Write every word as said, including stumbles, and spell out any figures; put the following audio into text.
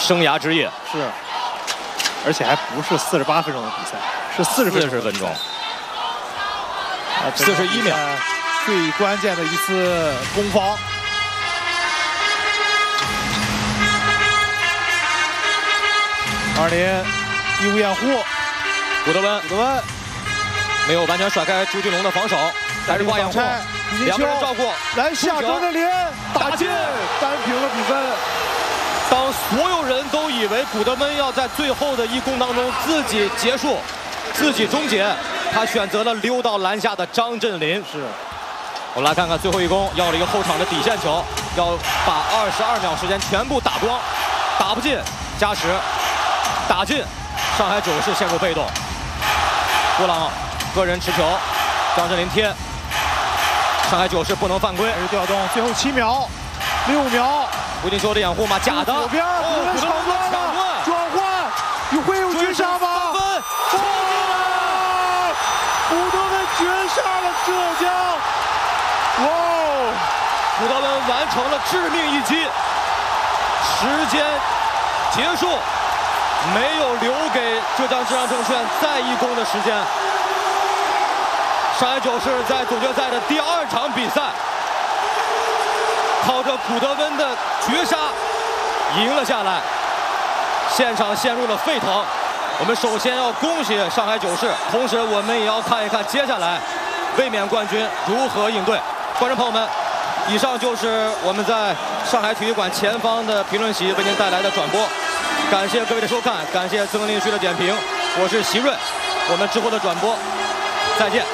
生涯之夜。 是，而且还不是四十八分钟的比赛，是四十四十分钟， 四十一秒，最关键的一次攻防。二连义无掩护， 古德温， 古德温没有完全甩开朱俊龙的防守，还是挂掩护，两个人照顾， 篮下张镇麟打进，扳平了比分。 当所有人都以为古德温要在最后的一攻当中自己结束、自己终结，他选择了溜到篮下的张镇麟。 是， 我们来看看最后一攻，要了一个后场的底线球，要把二十二秒时间全部打光，打不进，加时。打进，上海九市陷入被动。布朗个人持球，张镇麟贴，上海九市不能犯规。 还是调动，最后七秒，六秒。 吴金修的掩护吗？假的。 左边，古德温抢断了，转换，你会有绝杀吗？ 哇！ 古德温绝杀了浙江！哇！ 古德温完成了致命一击，时间结束。没有留给浙江智商证券再一攻的时间。上海九市在总决赛的第二场比赛，靠着古德温的绝杀赢了下来，现场陷入了沸腾。我们首先要恭喜上海九市，同时我们也要看一看接下来卫冕冠军如何应对。观众朋友们，以上就是我们在上海体育馆前方的评论席为您带来的转播。感谢各位的收看，感谢曾林旭的点评，我是席瑞，我们之后的转播再见。